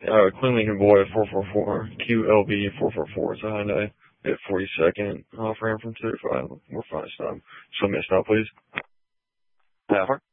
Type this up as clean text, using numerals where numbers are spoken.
Queen Lincoln Boy 444, QLB 444. It's a Hyundai at 42nd, off ramp from 205. We're fine, stop. Show me a stop, please. Half.